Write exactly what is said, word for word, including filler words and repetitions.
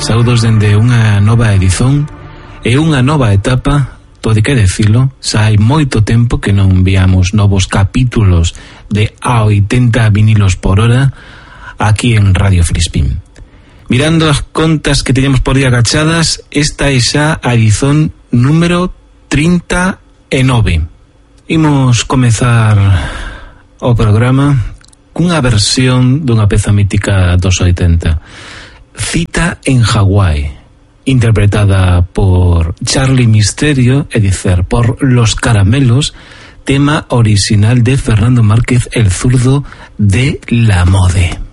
Saúdos dende unha nova edición e unha nova etapa, todo que decilo, xa hai moito tempo que non enviamos novos capítulos de A oitenta vinilos por hora aquí en Radio Filispín. Mirando as contas que teñamos por día agachadas, esta é xa a edición número trinta e nove. Imos comezar o programa cunha versión dunha peza mítica dos oitenta. Cita en Hawái, interpretada por Charlie Misterio, é dicer, por Los Caramelos, tema original de Fernando Márquez el Zurdo de La Mode.